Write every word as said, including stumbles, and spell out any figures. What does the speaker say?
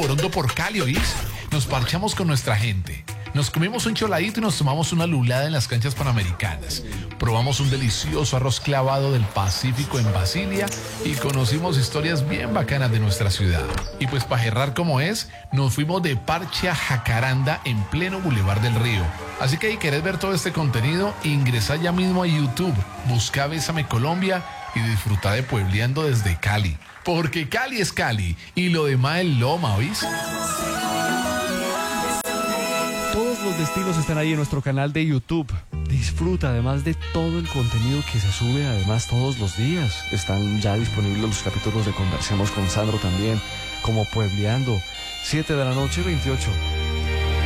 Orondo por Cali, ¿oís? Nos parchamos con nuestra gente. Nos comimos un choladito y nos tomamos una lulada en las canchas panamericanas. Probamos un delicioso arroz clavado del Pacífico en Basilia y conocimos historias bien bacanas de nuestra ciudad. Y pues para cerrar como es, nos fuimos de parche a Jacaranda en pleno Boulevard del Río. Así que si querés ver todo este contenido, ingresa ya mismo a YouTube, busca Bésame Colombia y disfruta de Puebleando desde Cali. Porque Cali es Cali y lo demás es Loma, ¿oís? Todos los destinos están ahí en nuestro canal de YouTube. Disfruta además de todo el contenido que se sube además todos los días. Están ya disponibles los capítulos de Conversemos con Sandro también, como Puebleando, siete de la noche, veintiocho.